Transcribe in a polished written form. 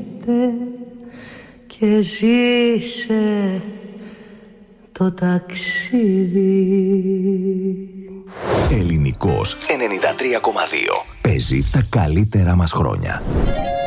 έρχεται και ζήσε το ταξίδι. Ελληνικός 93,2. Παίζει τα καλύτερα μας χρόνια.